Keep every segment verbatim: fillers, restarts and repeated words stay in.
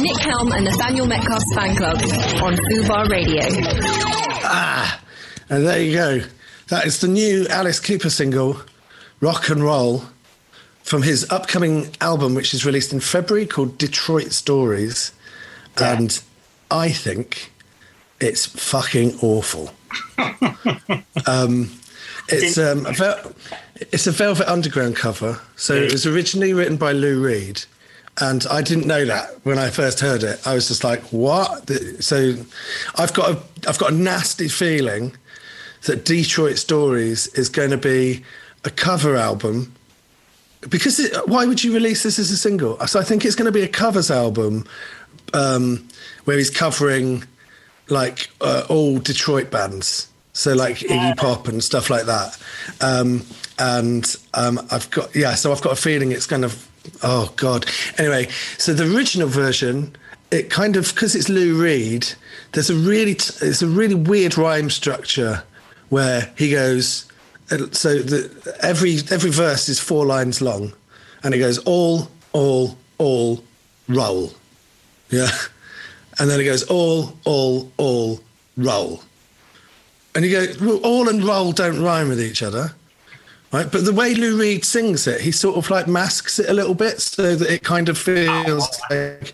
Nick Helm and Nathaniel Metcalf's fan club on Fubar Radio. Ah, and there you go. That is the new Alice Cooper single, Rock and Roll, from his upcoming album, which is released in February, called Detroit Stories. Yeah. And I think it's fucking awful. um, it's um, a vel- it's a Velvet Underground cover. So it was originally written by Lou Reed. And I didn't know that when I first heard it. I was just like, what? So I've got a, I've got a nasty feeling that Detroit Stories is going to be a cover album. Because it, why would you release this as a single? So I think it's going to be a covers album um, where he's covering like uh, all Detroit bands. So like Iggy Pop and stuff like that. Um, and um, I've got, yeah, so I've got a feeling it's going to, oh God. Anyway, so the original version, it kind of, because it's Lou Reed, there's a really, it's a really weird rhyme structure where he goes, so the, every every verse is four lines long, and it goes all, all, all, roll. Yeah. And then it goes all, all, all, roll. And you go, well, all and roll don't rhyme with each other. Right, but the way Lou Reed sings it, he sort of like masks it a little bit so that it kind of feels like.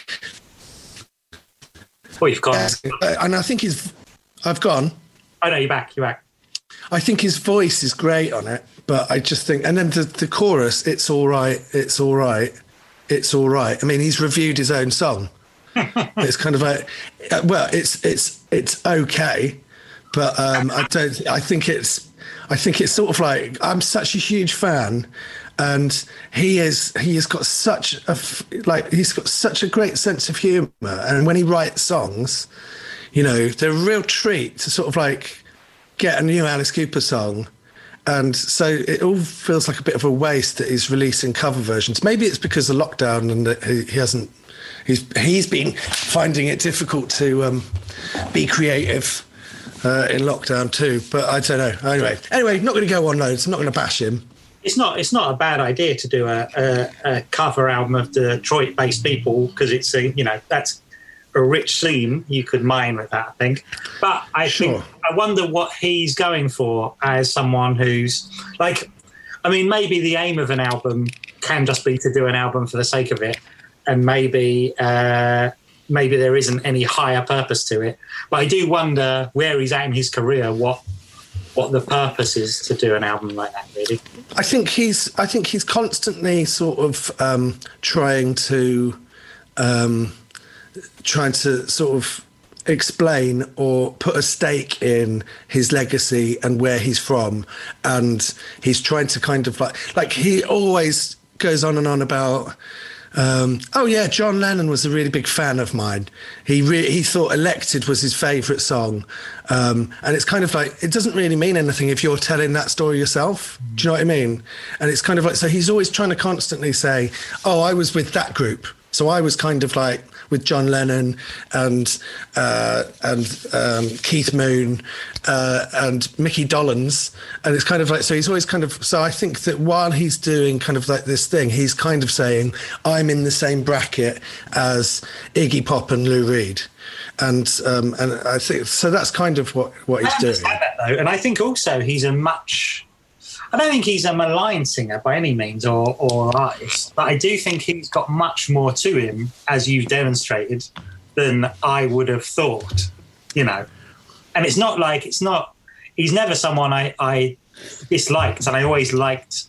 Well, you've gone. And I think he's. I've gone. Oh no, you're back. You're back. I think his voice is great on it, but I just think, and then the, the chorus, it's all right, it's all right, it's all right. I mean, he's reviewed his own song. It's kind of like, well, it's it's it's okay, but um, I don't. I think it's. I think it's sort of like, I'm such a huge fan, and he is he has got such a like he's got such a great sense of humour, and when he writes songs, you know, they're a real treat to sort of like get a new Alice Cooper song. And so it all feels like a bit of a waste that he's releasing cover versions. Maybe it's because of lockdown and that he, he hasn't he's he's been finding it difficult to um, be creative Uh, in lockdown too, but I don't know. Anyway, anyway, not going to go on loads. I'm not going to bash him. It's not. It's not a bad idea to do a, a, a cover album of Detroit-based people, because it's a, you know, that's a rich theme you could mine with that, I think. But I Sure. think I wonder what he's going for as someone who's like. I mean, maybe the aim of an album can just be to do an album for the sake of it, and maybe. Uh, Maybe there isn't any higher purpose to it. But I do wonder where he's at in his career, what what the purpose is to do an album like that, really. I think he's I think he's constantly sort of um, trying to um, trying to sort of explain or put a stake in his legacy and where he's from. And he's trying to kind of like like he always goes on and on about Um, oh yeah, John Lennon was a really big fan of mine. He re- he thought Elected was his favourite song, um, and it's kind of like it doesn't really mean anything if you're telling that story yourself. Do you know what I mean? And it's kind of like, so he's always trying to constantly say, "Oh, I was with that group, so I was kind of like with John Lennon and uh, and um, Keith Moon uh, and Mickey Dolenz," and it's kind of like, so he's always kind of, so I think that while he's doing kind of like this thing, he's kind of saying, I'm in the same bracket as Iggy Pop and Lou Reed, and um, and I think so. That's kind of what what he's I doing. understand that, though, and I think also he's a much. I don't think he's a maligned singer by any means, or, or artist, but I do think he's got much more to him, as you've demonstrated, than I would have thought, you know. And it's not like, it's not, he's never someone I, I disliked, and I always liked,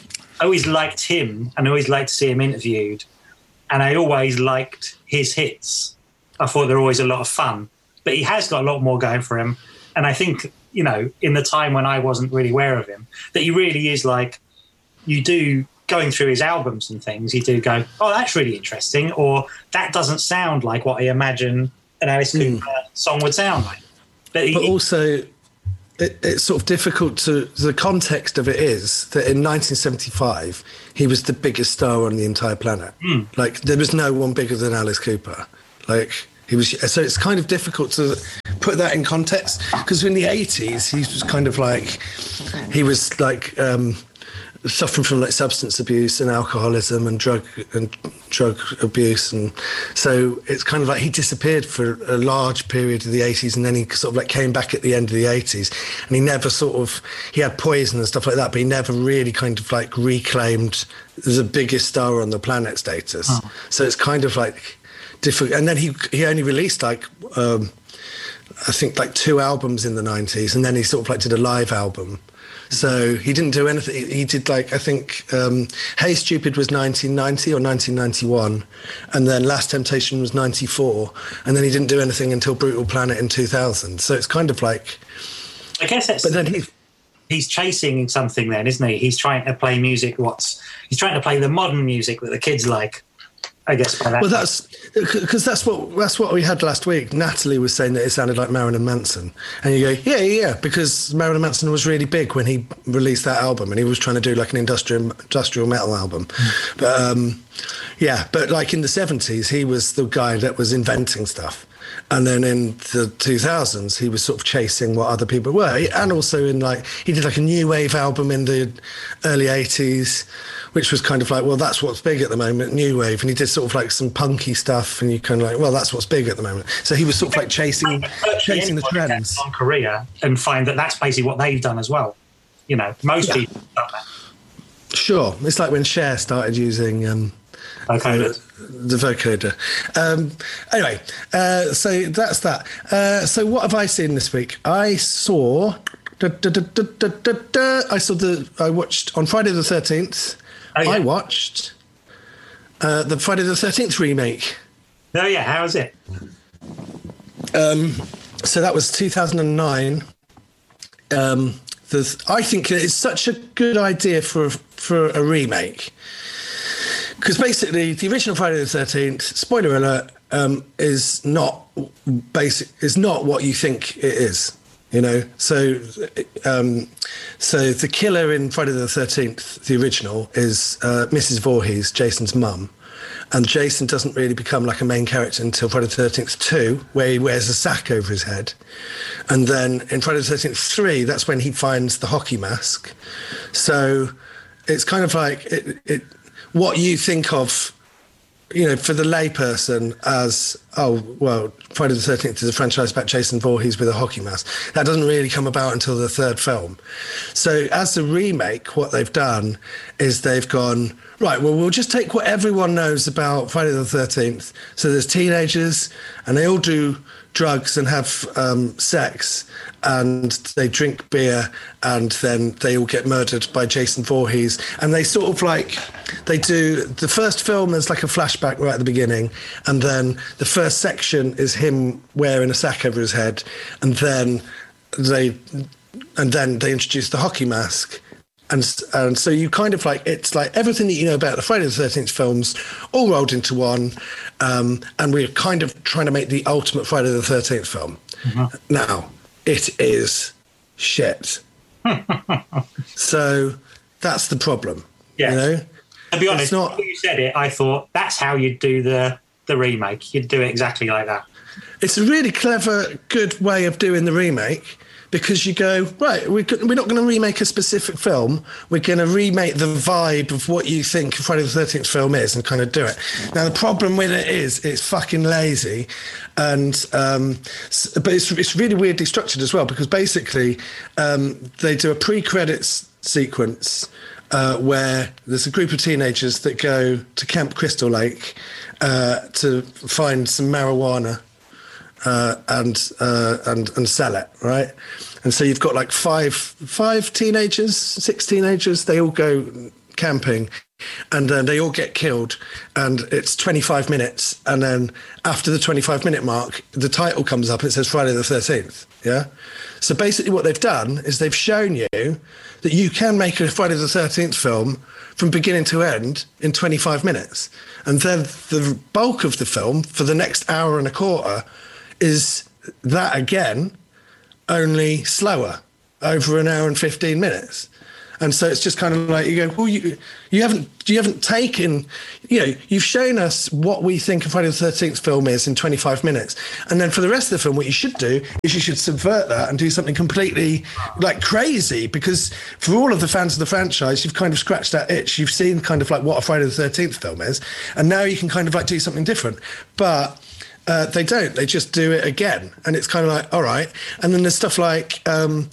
I always liked him, and I always liked to see him interviewed, and I always liked his hits. I thought they were always a lot of fun, but he has got a lot more going for him, and I think, you know, in the time when I wasn't really aware of him, that he really is like, you do, going through his albums and things, you do go, oh, that's really interesting, or that doesn't sound like what I imagine an Alice Cooper mm. song would sound like. But, he, but also, it, it's sort of difficult to, the context of it is that in nineteen seventy-five, he was the biggest star on the entire planet. Mm. Like, there was no one bigger than Alice Cooper. Like, he was, so it's kind of difficult to put that in context, because in the eighties he was kind of like he was like um, suffering from like substance abuse and alcoholism and drug and drug abuse, and so it's kind of like he disappeared for a large period of the eighties, and then he sort of like came back at the end of the eighties, and he never sort of he had Poison and stuff like that, but he never really kind of like reclaimed the biggest star on the planet status. Oh. So it's kind of like difficult. And then he he only released like um, I think like two albums in the nineties, and then he sort of like did a live album. So he didn't do anything. He did like, I think, um, Hey Stupid was nineteen ninety or nineteen ninety-one. And then Last Temptation was ninety-four. And then he didn't do anything until Brutal Planet in two thousand. So it's kind of like... I guess it's... But then he... He's chasing something then, isn't he? He's trying to play music what's... He's trying to play the modern music that the kids like. I guess by that. Well, that's because that's what that's what we had last week. Natalie was saying that it sounded like Marilyn Manson, and you go, yeah, yeah, yeah, because Marilyn Manson was really big when he released that album, and he was trying to do like an industrial industrial metal album. Mm. But um, yeah, but like in the seventies, he was the guy that was inventing stuff. And then in the two thousands, he was sort of chasing what other people were. And also in like, he did like a new wave album in the early eighties, which was kind of like, well, that's what's big at the moment, new wave. And he did sort of like some punky stuff, and you kind of like, well, that's what's big at the moment. So he was sort of like chasing, chasing the trends. On Korea and find that that's basically what they've done as well. You know, most yeah. people have done that. Sure. It's like when Cher started using... Um, Okay. Uh, the vocoder. Um, anyway, uh, so that's that. Uh, so what have I seen this week? I saw. Da, da, da, da, da, da, da, I saw the. I watched on Friday the thirteenth. Oh, yeah. I watched uh, the Friday the thirteenth remake. Oh yeah, how was it? Um, so that was two thousand nine. Um, the, I think it's such a good idea for for a remake. Because basically, the original Friday the thirteenth, spoiler alert, um, is not basic. Is not what you think it is. You know, so um, so the killer in Friday the thirteenth, the original, is uh, Missus Voorhees, Jason's mum, and Jason doesn't really become like a main character until Friday the thirteenth two, where he wears a sack over his head, and then in Friday the thirteenth three, that's when he finds the hockey mask. So it's kind of like it. it what you think of, you know, for the layperson as, oh, well, Friday the thirteenth is a franchise about Jason Voorhees with a hockey mask. That doesn't really come about until the third film. So as a remake, what they've done is they've gone, right, well, we'll just take what everyone knows about Friday the thirteenth. So there's teenagers, and they all do drugs and have um, sex, and they drink beer, and then they all get murdered by Jason Voorhees. And they sort of like, they do, the first film is like a flashback right at the beginning, and then the first section is him wearing a sack over his head, and then they, and then they introduce the hockey mask. And, and so you kind of like, it's like everything that you know about the Friday the thirteenth films all rolled into one. Um, and we're kind of trying to make the ultimate Friday the thirteenth film. Mm-hmm. Now, it is shit. So that's the problem. Yeah. You know? To be honest, not, when you said it, I thought that's how you'd do the, the remake. You'd do it exactly like that. It's a really clever, good way of doing the remake. Because you go, right, we're not going to remake a specific film. We're going to remake the vibe of what you think a Friday the thirteenth film is and kind of do it. Now, the problem with it is it's fucking lazy. And um, but it's, it's really weirdly structured as well, because basically um, they do a pre-credits sequence uh, where there's a group of teenagers that go to Camp Crystal Lake uh, to find some marijuana. Uh, and uh, and and sell it, right? And so you've got like five five teenagers, six teenagers. They all go camping, and then they all get killed. And it's twenty-five minutes, and then after the twenty-five minute mark, the title comes up. And it says Friday the thirteenth. Yeah. So basically, what they've done is they've shown you that you can make a Friday the thirteenth film from beginning to end in twenty-five minutes, and then the bulk of the film for the next hour and a quarter is that again, only slower, over an hour and fifteen minutes. And so it's just kind of like, you go, well, you you haven't you haven't taken, you know, you've shown us what we think a Friday the thirteenth film is in twenty-five minutes. And then for the rest of the film, what you should do is you should subvert that and do something completely like crazy, because for all of the fans of the franchise, you've kind of scratched that itch. You've seen kind of like what a Friday the thirteenth film is. And now you can kind of like do something different. But uh, they don't. They just do it again. And it's kind of like, all right. And then there's stuff like... Um,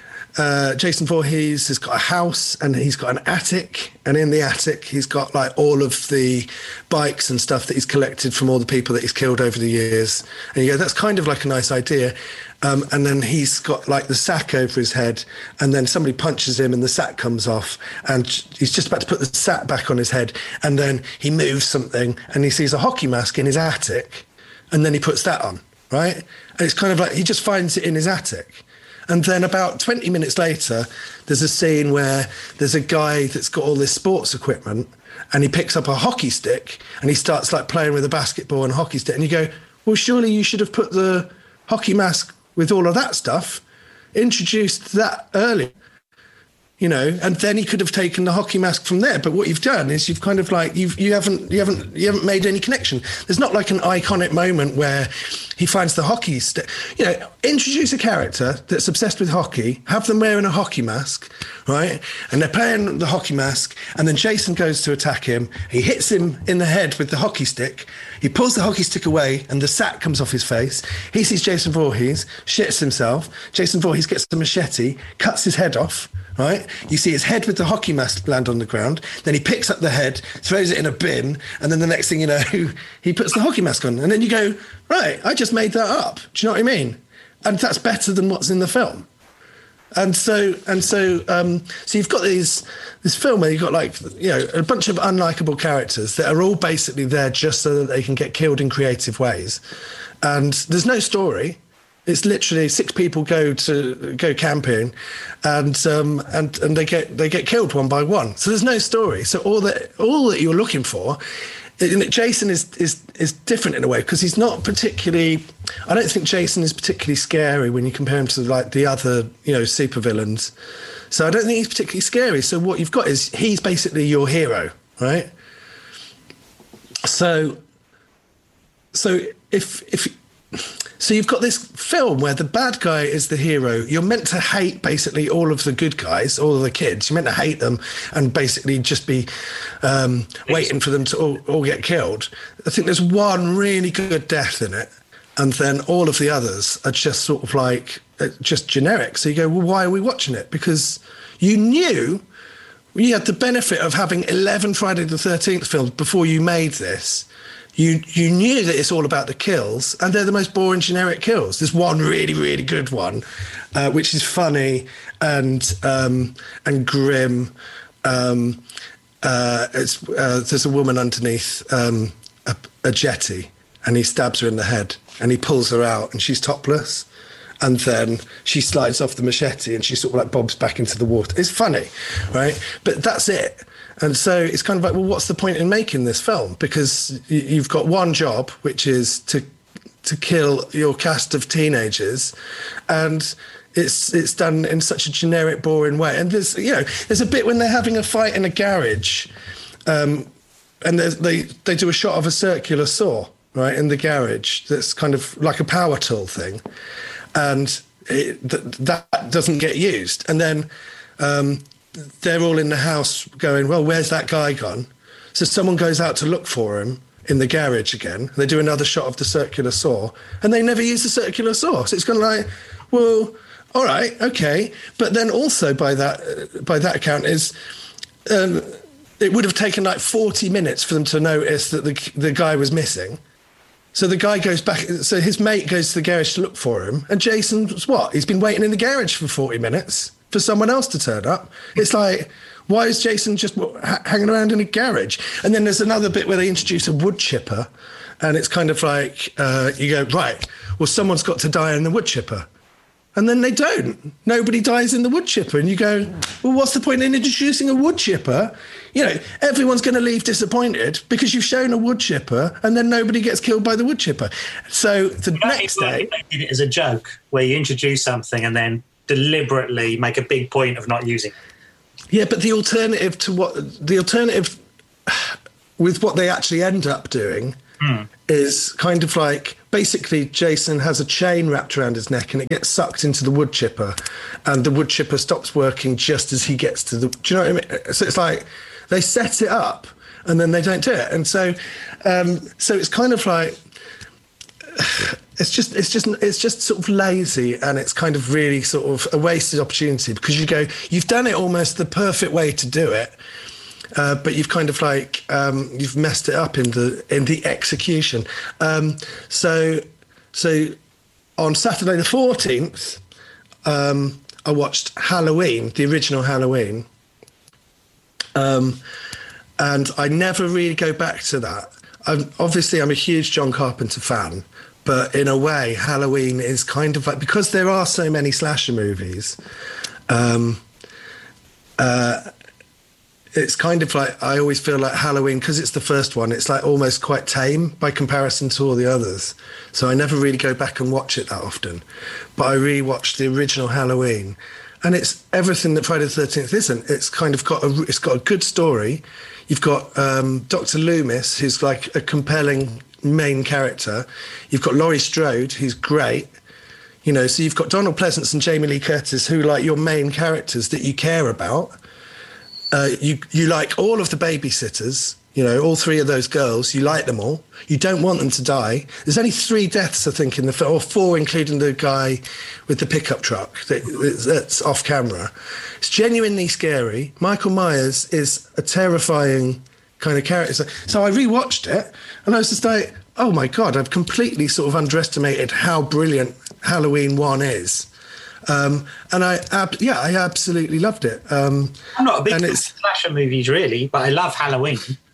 Uh, Jason Voorhees has got a house and he's got an attic, and in the attic he's got like all of the bikes and stuff that he's collected from all the people that he's killed over the years. And you go, that's kind of like a nice idea. Um, and then he's got like the sack over his head, and then somebody punches him and the sack comes off, and he's just about to put the sack back on his head, and then he moves something and he sees a hockey mask in his attic, and then he puts that on, right? And it's kind of like he just finds it in his attic. And then about twenty minutes later, there's a scene where there's a guy that's got all this sports equipment, and he picks up a hockey stick and he starts like playing with a basketball and a hockey stick. And you go, well, surely you should have put the hockey mask with all of that stuff, introduced that earlier, you know, and then he could have taken the hockey mask from there. But what you've done is you've kind of like, you've, you haven't, you haven't, you haven't made any connection. There's not like an iconic moment where he finds the hockey stick. You know, introduce a character that's obsessed with hockey, have them wearing a hockey mask, right? And they're playing the hockey mask, and then Jason goes to attack him. He hits him in the head with the hockey stick. He pulls the hockey stick away, and the sack comes off his face. He sees Jason Voorhees, shits himself. Jason Voorhees gets the machete, cuts his head off. Right? You see his head with the hockey mask land on the ground. Then he picks up the head, throws it in a bin, and then the next thing you know, he puts the hockey mask on. And then you go, right, I just made that up. Do you know what I mean? And that's better than what's in the film. And so, and so, um, so you've got these this film where you've got like, you know, a bunch of unlikable characters that are all basically there just so that they can get killed in creative ways. And there's no story. It's literally six people go to go camping, and um, and and they get they get killed one by one. So there's no story. So all that all that you're looking for, Jason is is is different in a way, because he's not particularly. I don't think Jason is particularly scary when you compare him to like the other, you know, supervillains. So I don't think he's particularly scary. So what you've got is he's basically your hero, right? So so if if. So you've got this film where the bad guy is the hero. You're meant to hate basically all of the good guys, all of the kids. You're meant to hate them and basically just be um, waiting for them to all, all get killed. I think there's one really good death in it, and then all of the others are just sort of like just generic. So you go, well, why are we watching it? Because you knew you had the benefit of having eleven Friday the thirteenth films before you made this. You you knew that it's all about the kills, and they're the most boring, generic kills. There's one really, really good one, uh, which is funny and um, and grim. Um, uh, it's, uh, there's a woman underneath um, a, a jetty, and he stabs her in the head, and he pulls her out, and she's topless. And then she slides off the machete, and she sort of like bobs back into the water. It's funny, right? But that's it. And so it's kind of like, well, what's the point in making this film? Because you've got one job, which is to to kill your cast of teenagers, and it's it's done in such a generic, boring way. And there's you know there's a bit when they're having a fight in a garage, um, and they they do a shot of a circular saw right in the garage that's kind of like a power tool thing, and it, th- that doesn't get used. And then. Um, They're all in the house going, well, where's that guy gone? So someone goes out to look for him in the garage again. They do another shot of the circular saw, and they never use the circular saw. So it's kind of like, well, all right, okay. But then also by that uh, by that account is um, it would have taken like forty minutes for them to notice that the the guy was missing. So the guy goes back, so his mate goes to the garage to look for him, and Jason's what? He's been waiting in the garage for forty minutes. For someone else to turn up. It's like, why is Jason just ha- hanging around in a garage? And then there's another bit where they introduce a wood chipper, and it's kind of like, uh, you go, right, well, someone's got to die in the wood chipper. And then they don't. Nobody dies in the wood chipper. And you go, well, what's the point in introducing a wood chipper? You know, everyone's going to leave disappointed because you've shown a wood chipper, and then nobody gets killed by the wood chipper. So the you know, next day... They did it as a joke, where you introduce something and then deliberately make a big point of not using it. Yeah, but the alternative to what the alternative with what they actually end up doing mm. is kind of like basically Jason has a chain wrapped around his neck and it gets sucked into the wood chipper, and the wood chipper stops working just as he gets to the. Do you know what I mean? So it's like they set it up and then they don't do it, and so um, so it's kind of like. It's just, it's just, it's just sort of lazy, and it's kind of really sort of a wasted opportunity because you go, you've done it almost the perfect way to do it, uh, but you've kind of like um, you've messed it up in the in the execution. Um, so, so on Saturday the fourteenth, um, I watched Halloween, the original Halloween, um, and I never really go back to that. I'm, obviously, I'm a huge John Carpenter fan. But in a way, Halloween is kind of like, because there are so many slasher movies, um, uh, it's kind of like, I always feel like Halloween, because it's the first one, it's like almost quite tame by comparison to all the others. So I never really go back and watch it that often. But I rewatched the original Halloween, and it's everything that Friday the thirteenth isn't. It's kind of got a, it's got a good story. You've got um, Doctor Loomis, who's like a compelling main character. You've got Laurie Strode, who's great. You know, so you've got Donald Pleasance and Jamie Lee Curtis, who are like your main characters that you care about. Uh, you you like all of the babysitters. You know, all three of those girls. You like them all. You don't want them to die. There's only three deaths, I think, in the film, or four, including the guy with the pickup truck that, that's off camera. It's genuinely scary. Michael Myers is a terrifying kind of character. So I rewatched it, and I was just like, oh my God, I've completely sort of underestimated how brilliant Halloween one is. Um, and I, ab- yeah, I absolutely loved it. Um, I'm not a big fan of slasher movies, really, but I love Halloween.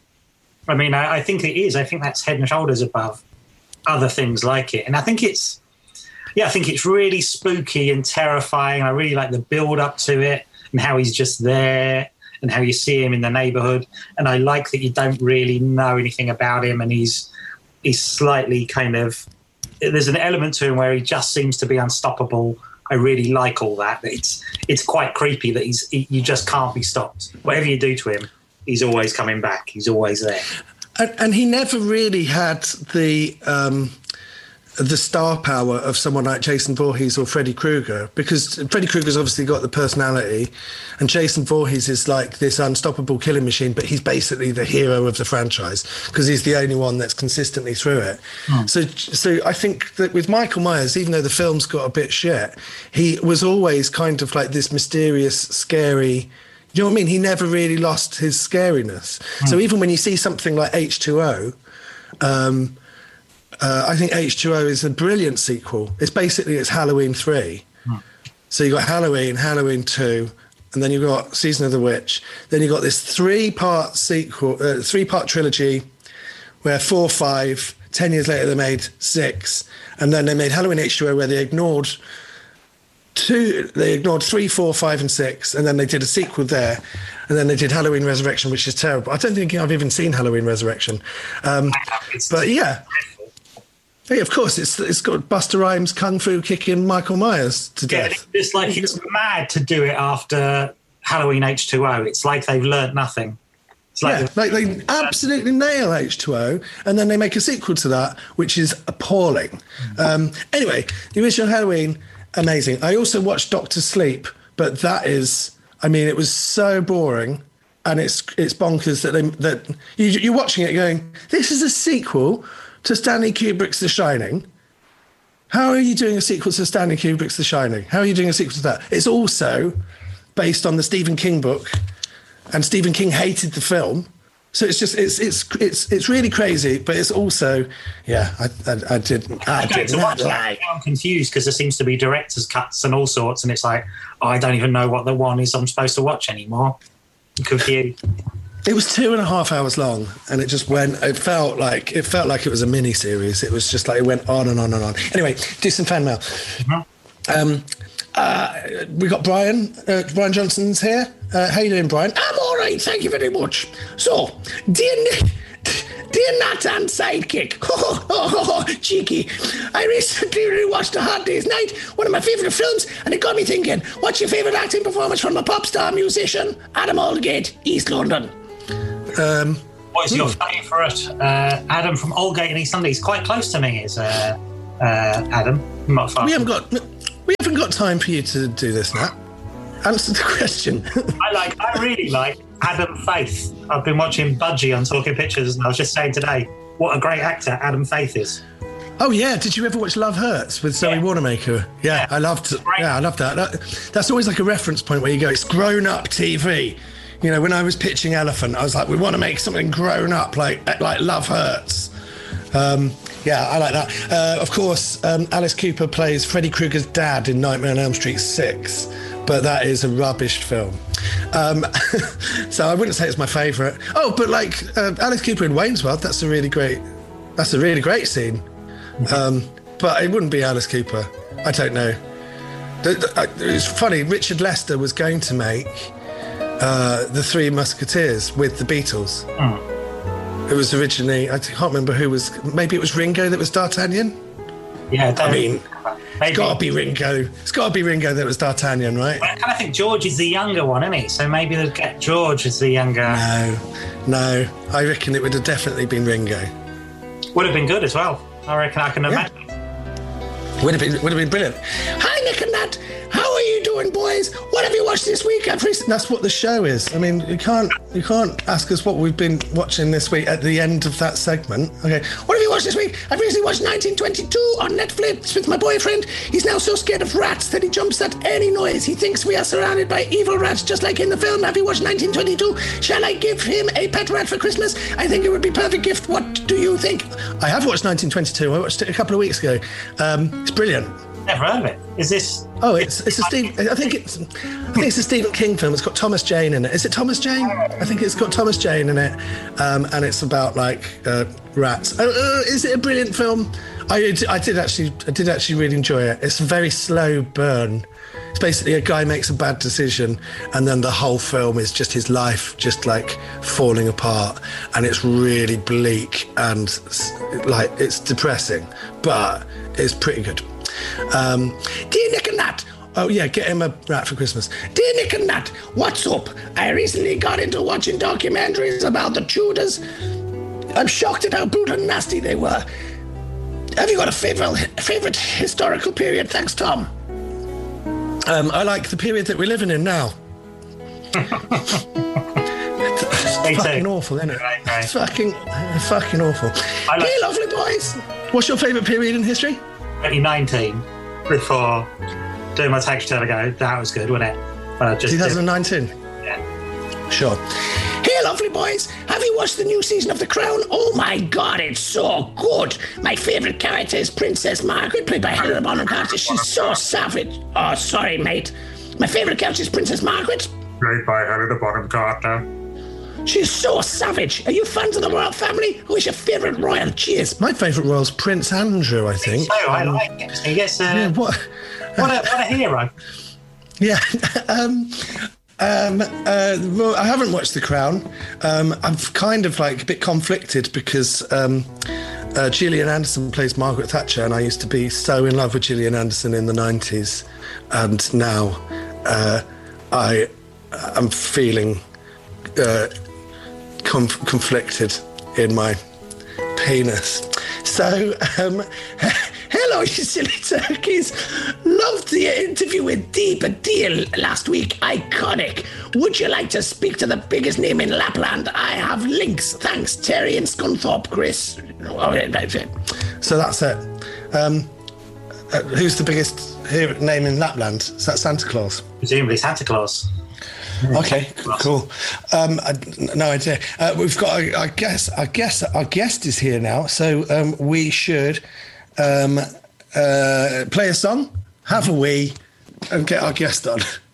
I mean, I, I think it is. I think that's head and shoulders above other things like it. And I think it's, yeah, I think it's really spooky and terrifying. I really like the build up to it and how he's just there, and how you see him in the neighbourhood. And I like that you don't really know anything about him, and he's he's slightly kind of, there's an element to him where he just seems to be unstoppable. I really like all that. It's it's quite creepy that he's he, you just can't be stopped. Whatever you do to him, he's always coming back. He's always there. And, and he never really had the um, the star power of someone like Jason Voorhees or Freddy Krueger, because Freddy Krueger's obviously got the personality, and Jason Voorhees is like this unstoppable killing machine, but he's basically the hero of the franchise because he's the only one that's consistently through it. Hmm. So, so I think that with Michael Myers, even though the film's got a bit shit, he was always kind of like this mysterious, scary. You know what I mean? He never really lost his scariness. Hmm. So even when you see something like H two O, um, Uh, I think H two O is a brilliant sequel. It's basically, it's Halloween three. Hmm. So you've got Halloween, Halloween two, and then you've got Season of the Witch. Then you've got this three-part sequel, uh, three-part trilogy where four, five, ten years later they made six. And then they made Halloween H two O where they ignored two, they ignored three, four, five, and six. And then they did a sequel there. And then they did Halloween Resurrection, which is terrible. I don't think I've even seen Halloween Resurrection. Um, but yeah. Yeah, of course, it's it's got Busta Rhymes kung fu kicking Michael Myers to death. Yeah, it's like it's mad to do it after Halloween H two O. It's like they've learnt nothing. It's like, yeah, like they absolutely nail H two O, and then they make a sequel to that, which is appalling. Um, anyway, the original Halloween, amazing. I also watched Doctor Sleep, but that is, I mean, it was so boring, and it's it's bonkers that they that you, you're watching it going, this is a sequel to Stanley Kubrick's The Shining. How are you doing a sequel to Stanley Kubrick's The Shining? How are you doing a sequel to that? It's also based on the Stephen King book, and Stephen King hated the film. So it's just, it's it's it's it's really crazy, but it's also, yeah, I I, I did I, I did not lie. I'm confused because there seems to be director's cuts and all sorts, and it's like, oh, I don't even know what the one is I'm supposed to watch anymore. I'm confused. It was two and a half hours long, and it just went. It felt like it felt like it was a mini series. It was just like it went on and on and on. Anyway, do some fan mail. Mm-hmm. Um, uh, we got Brian. Uh, Brian Johnson's here. Uh, how you doing, Brian? I'm all right, thank you very much. So, dear Nick, Dear Natan sidekick. Oh, oh, oh, oh, cheeky. I recently rewatched A Hard Day's Night, one of my favourite films, and it got me thinking, what's your favourite acting performance from a pop star musician? Adam Aldgate, East London. Um, what is your hmm. favourite? Uh, Adam from Aldgate in East London. He's quite close to me, is uh, uh, Adam. Not far. We haven't got we haven't got time for you to do this, Nat. Answer the question. I like. I really like Adam Faith. I've been watching Budgie on Talking Pictures, and I was just saying today, what a great actor Adam Faith is. Oh yeah, did you ever watch Love Hurts with Zoe yeah. Yeah, yeah, I loved. Yeah, I loved that. that. That's always like a reference point where you go, it's grown-up T V. You know, when I was pitching Elephant, I was like, we want to make something grown up, like like Love Hurts. Um, yeah, I like that. Uh, of course, um, Alice Cooper plays Freddy Krueger's dad in Nightmare on Elm Street six. But that is a rubbish film. Um, so I wouldn't say it's my favourite. Oh, but like uh, Alice Cooper in Wayne's World, that's a really great, that's a really great scene. Um, but it wouldn't be Alice Cooper. I don't know. The, the, it's funny, Richard Lester was going to make uh, The Three Musketeers with the Beatles. Mm. It was originally, I can't remember who was, maybe it was Ringo that was D'Artagnan? Yeah, I mean... Maybe. It's got to be Ringo. It's got to be Ringo that was D'Artagnan, right? Well, I kind of think George is the younger one, isn't he? So maybe they'll get George as the younger... No, no. I reckon it would have definitely been Ringo. Would have been good as well. I reckon I can yeah. imagine. Would have been, would have been brilliant. Hi, Nick and Nat. How are you doing, boys? What have you watched this week? I've recently... That's what the show is. I mean, you can't you can't ask us what we've been watching this week at the end of that segment. Okay, what have you watched this week? I've recently watched nineteen twenty-two on Netflix with my boyfriend. He's now so scared of rats that he jumps at any noise. He thinks we are surrounded by evil rats, just like in the film. Have you watched nineteen twenty-two? Shall I give him a pet rat for Christmas? I think it would be a perfect gift. What do you think? I have watched nineteen twenty-two. I watched it a couple of weeks ago. Um, it's brilliant. Never heard of it. Is this? Oh, it's it's a Steve. I think it's I think it's a Stephen King film. It's got Thomas Jane in it. Is it Thomas Jane? I think it's got Thomas Jane in it, um, and it's about like uh, rats. Uh, uh, is it a brilliant film? I I did actually I did actually really enjoy it. It's a very slow burn. It's basically a guy makes a bad decision, and then the whole film is just his life just like falling apart, and it's really bleak and like it's depressing, but it's pretty good. Um, Dear Nick and Nat, oh yeah, get him a rat for Christmas. Dear Nick and Nat, what's up? I recently got into watching documentaries about the Tudors. I'm shocked at how brutal and nasty they were. Have you got a favorite favorite historical period? Thanks, Tom. Um, I like the period that we're living in now. It's fucking awful, isn't it? Right, right. It's fucking, fucking awful. Like- hey, lovely boys. What's your favourite period in history? twenty nineteen, before doing my tax return ago. That was good, wasn't it? When I just twenty nineteen? Yeah. Sure. Hey, lovely boys. Have you watched the new season of The Crown? Oh, my God, it's so good. My favourite character is Princess Margaret, played by Helena Bonham Carter. She's so savage. Oh, sorry, mate. My favourite character is Princess Margaret. Played by Helena Bonham Carter. She's so savage. Are you fans of the royal family? Who is your favourite royal? Cheers. My favourite royal's Prince Andrew, I think. Oh, I like it. He gets, uh, yeah, what? what, a, what a hero. Yeah. um, um, uh, well, I haven't watched The Crown. Um, I'm kind of like a bit conflicted because um, uh, Gillian Anderson plays Margaret Thatcher, and I used to be so in love with Gillian Anderson in the nineties. And now uh, I am feeling... Uh, Conf- conflicted in my penis. So, um, hello, you silly turkeys. Loved the interview with Dee Badil last week. Iconic. Would you like to speak to the biggest name in Lapland? I have links. Thanks, Terry and Scunthorpe, Chris. So that's it. Um, uh, who's the biggest name in Lapland? Is that Santa Claus? Presumably Santa Claus. Okay, cool. Um, I, no idea. Uh, we've got, I, I guess, I guess our guest is here now, so um, we should um, uh, play a song, have a wee, and get our guest on.